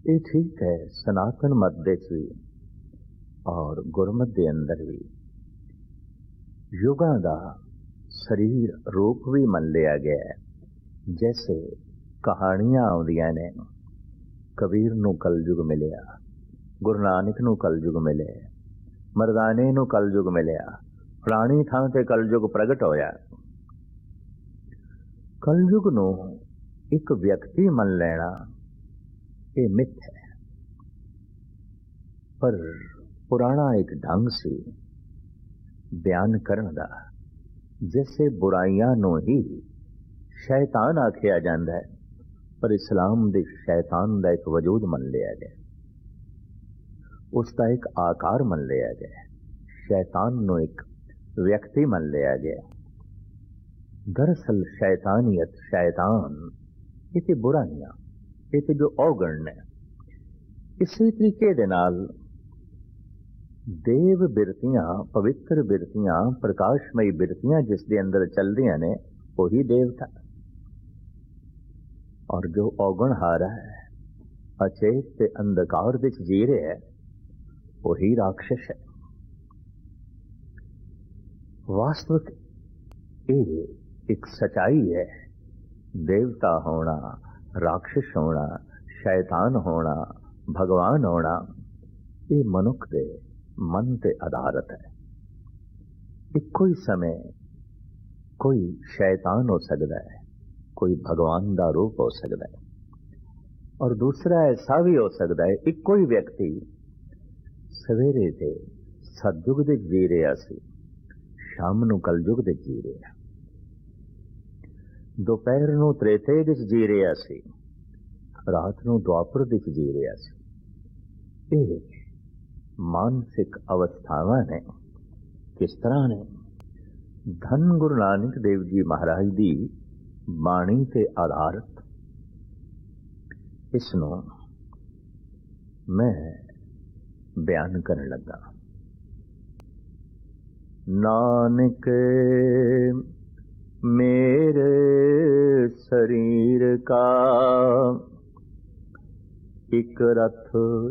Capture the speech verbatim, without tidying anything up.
ये ठीक है, सनातन मत दे च भी और गुरमत दे अंदर भी युगां दा शरीर रूप भी मन लिया गया है। जैसे कहानियां आउंदियां ने, कबीर नूं कलयुग मिलिया, गुरु नानक नूं कलयुग मिले, मरदाने नूं कलयुग मिलिया, फलानी थां ते कलयुग प्रगट होया। कलयुग नूं एक व्यक्ति मन लेना ये मिथ है, पर पुराना एक ढंग से बयान करन दा। जैसे बुराइयां नूं ही शैतान आखिया जांदा है, पर इस्लाम दे शैतान दा एक वजूद मन लिया गया, उसका एक आकार मन लिया गया, शैतान नूं एक व्यक्ति मन लिया गया। दरअसल शैतानियत, शैतान ये ते बुराइयां, ये ते जो औगण ने, इसी तरीके दे नाल देव बिरतियां, पवित्र बिरतियां, प्रकाशमयी बिरतियां जिस दे अंदर चलदियां ने वही देवता, और जो औगण हारा है, अचेत ते अंधकार विच जी रहा है, वही राक्षस है। वास्तविक ये एक सच्चाई है, देवता होना, राक्षस होना, शैतान होना, भगवान होना, ये मनुख दे मन ते आधारित है। इक्को ही समय कोई शैतान हो सकता है, कोई भगवान का रूप हो सकता है, और दूसरा ऐसा भी हो सकता है इक्को ही व्यक्ति सवेरे से सतयुग दे जी रहा सी, शाम नूं कलयुग दे जी रहा, दोपहर नूं त्रेते विच जी रहा सी, रात नूं द्वापर विच जी रहा सी। ये मानसिक अवस्थावां ने, किस तरह ने। धन गुरु नानक देव जी महाराज दी बाणी ते आधारित इसनूं मैं बयान करन लगा। नानक मेरे शरीर का एक रथ